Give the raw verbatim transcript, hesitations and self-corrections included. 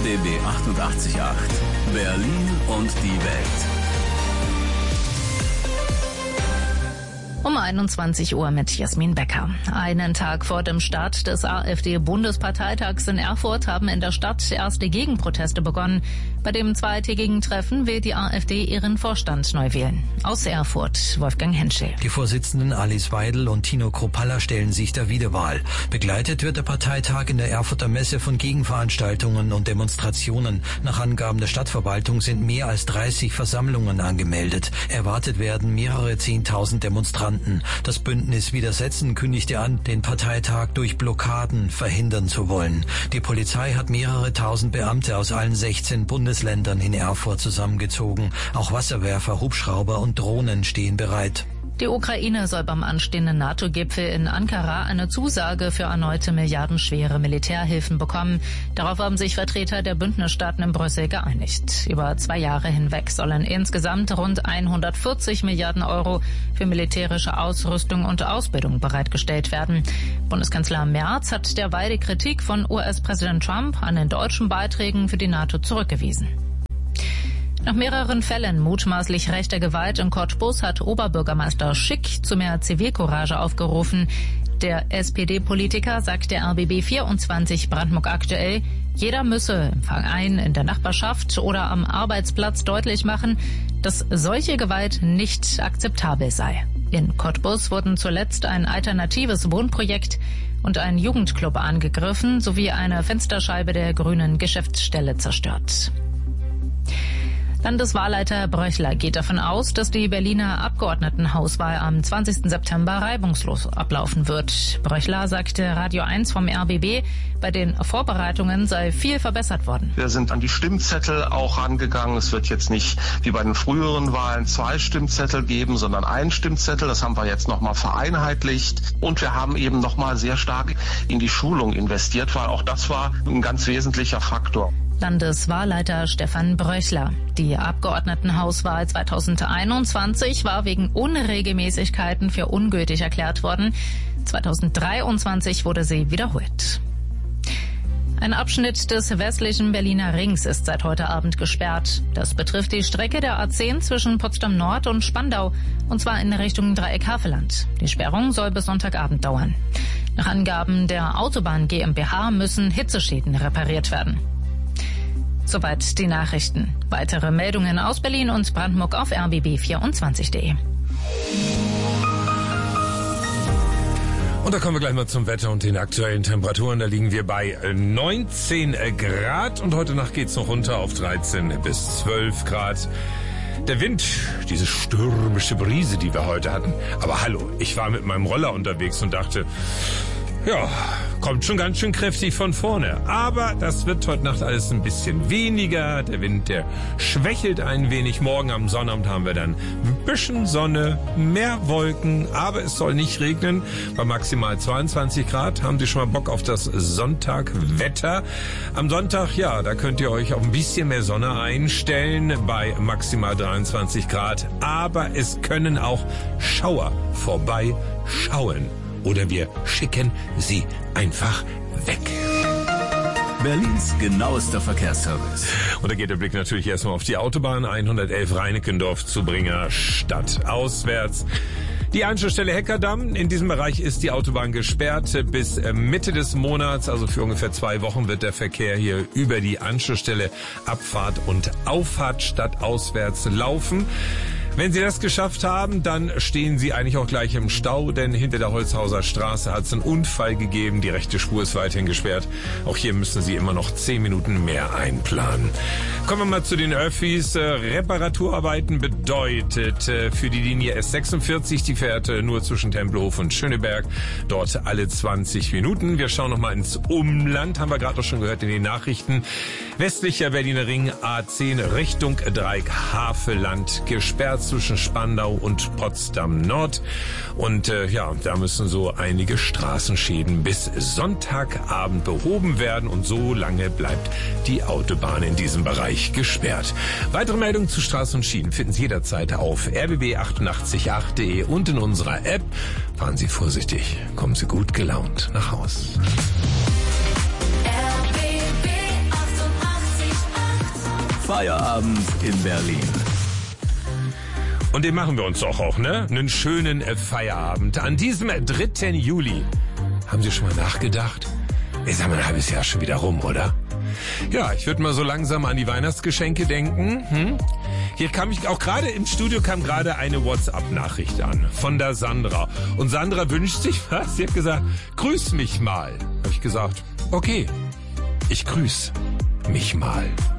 R B B achtundachtzig Komma acht. Berlin und die Welt. Um einundzwanzig Uhr mit Jasmin Becker. Einen Tag vor dem Start des AfD-Bundesparteitags in Erfurt haben in der Stadt erste Gegenproteste begonnen. Bei dem zweitägigen Treffen will die AfD ihren Vorstand neu wählen. Aus Erfurt, Wolfgang Henschel. Die Vorsitzenden Alice Weidel und Tino Kruppalla stellen sich der Wiederwahl. Begleitet wird der Parteitag in der Erfurter Messe von Gegenveranstaltungen und Demonstrationen. Nach Angaben der Stadtverwaltung sind mehr als dreißig Versammlungen angemeldet. Erwartet werden mehrere Zehntausend Demonstranten. Das Bündnis Widersetzen kündigte an, den Parteitag durch Blockaden verhindern zu wollen. Die Polizei hat mehrere tausend Beamte aus allen sechzehn Bundesländern in Erfurt zusammengezogen. Auch Wasserwerfer, Hubschrauber und Drohnen stehen bereit. Die Ukraine soll beim anstehenden NATO-Gipfel in Ankara eine Zusage für erneute milliardenschwere Militärhilfen bekommen. Darauf haben sich Vertreter der Bündnisstaaten in Brüssel geeinigt. Über zwei Jahre hinweg sollen insgesamt rund hundertvierzig Milliarden Euro für militärische Ausrüstung und Ausbildung bereitgestellt werden. Bundeskanzler Merz hat derweil die Kritik von U S-Präsident Trump an den deutschen Beiträgen für die NATO zurückgewiesen. Nach mehreren Fällen mutmaßlich rechter Gewalt in Cottbus hat Oberbürgermeister Schick zu mehr Zivilcourage aufgerufen. Der S P D-Politiker sagt der R B B vierundzwanzig Brandenburg aktuell, jeder müsse im Verein, in der Nachbarschaft oder am Arbeitsplatz deutlich machen, dass solche Gewalt nicht akzeptabel sei. In Cottbus wurden zuletzt ein alternatives Wohnprojekt und ein Jugendclub angegriffen sowie eine Fensterscheibe der grünen Geschäftsstelle zerstört. Landeswahlleiter Bröchler geht davon aus, dass die Berliner Abgeordnetenhauswahl am zwanzigsten September reibungslos ablaufen wird. Bröchler sagte Radio eins vom R B B, bei den Vorbereitungen sei viel verbessert worden. Wir sind an die Stimmzettel auch rangegangen. Es wird jetzt nicht wie bei den früheren Wahlen zwei Stimmzettel geben, sondern einen Stimmzettel. Das haben wir jetzt nochmal vereinheitlicht. Und wir haben eben nochmal sehr stark in die Schulung investiert, weil auch das war ein ganz wesentlicher Faktor. Landeswahlleiter Stefan Bröchler. Die Abgeordnetenhauswahl zweitausendeinundzwanzig war wegen Unregelmäßigkeiten für ungültig erklärt worden. zweitausenddreiundzwanzig wurde sie wiederholt. Ein Abschnitt des westlichen Berliner Rings ist seit heute Abend gesperrt. Das betrifft die Strecke der A zehn zwischen Potsdam Nord und Spandau, und zwar in Richtung Dreieck-Havelland. Die Sperrung soll bis Sonntagabend dauern. Nach Angaben der Autobahn GmbH müssen Hitzeschäden repariert werden. Soweit die Nachrichten. Weitere Meldungen aus Berlin und Brandenburg auf r b b vierundzwanzig punkt de. Und da kommen wir gleich mal zum Wetter und den aktuellen Temperaturen. Da liegen wir bei neunzehn Grad und heute Nacht geht's noch runter auf dreizehn bis zwölf Grad. Der Wind, diese stürmische Brise, die wir heute hatten. Aber hallo, ich war mit meinem Roller unterwegs und dachte, ja, kommt schon ganz schön kräftig von vorne. Aber das wird heute Nacht alles ein bisschen weniger. Der Wind, der schwächelt ein wenig. Morgen am Sonnabend haben wir dann ein bisschen Sonne, mehr Wolken. Aber es soll nicht regnen. Bei maximal zweiundzwanzig Grad. Haben Sie schon mal Bock auf das Sonntagwetter? Am Sonntag, ja, da könnt ihr euch auf ein bisschen mehr Sonne einstellen. Bei maximal dreiundzwanzig Grad. Aber es können auch Schauer vorbeischauen. Oder wir schicken sie einfach weg. Berlins genauester Verkehrsservice. Und da geht der Blick natürlich erstmal auf die Autobahn hundertelf Reinickendorf zu Bringer Stadt auswärts. Die Anschlussstelle Heckerdamm, in diesem Bereich ist die Autobahn gesperrt bis Mitte des Monats, also für ungefähr zwei Wochen wird der Verkehr hier über die Anschlussstelle Abfahrt und Auffahrt stadtauswärts laufen. Wenn Sie das geschafft haben, dann stehen Sie eigentlich auch gleich im Stau, denn hinter der Holzhauser Straße hat es einen Unfall gegeben. Die rechte Spur ist weiterhin gesperrt. Auch hier müssen Sie immer noch zehn Minuten mehr einplanen. Kommen wir mal zu den Öffis. Reparaturarbeiten bedeutet für die Linie S sechsundvierzig, die fährt nur zwischen Tempelhof und Schöneberg, dort alle zwanzig Minuten. Wir schauen nochmal ins Umland, haben wir gerade auch schon gehört in den Nachrichten. Westlicher Berliner Ring A zehn Richtung Dreieck-Havelland gesperrt zwischen Spandau und Potsdam Nord. Und äh, ja, da müssen so einige Straßenschäden bis Sonntagabend behoben werden. Und so lange bleibt die Autobahn in diesem Bereich gesperrt. Weitere Meldungen zu Straßen und Schienen finden Sie jederzeit auf r b b achtundachtzig punkt acht punkt de und in unserer App. Fahren Sie vorsichtig, kommen Sie gut gelaunt nach Haus. R B B achtundachtzig Feierabend in Berlin. Und den machen wir uns doch auch, ne? Einen schönen Feierabend. An diesem dritten Juli. Haben Sie schon mal nachgedacht? Ist ja mal ein halbes Jahr schon wieder rum, oder? Ja, ich würde mal so langsam an die Weihnachtsgeschenke denken. Hm? Hier kam ich, auch gerade im Studio kam gerade eine WhatsApp-Nachricht an von der Sandra. Und Sandra wünscht sich was. Sie hat gesagt, grüß mich mal. Habe ich gesagt, okay, ich grüß mich mal.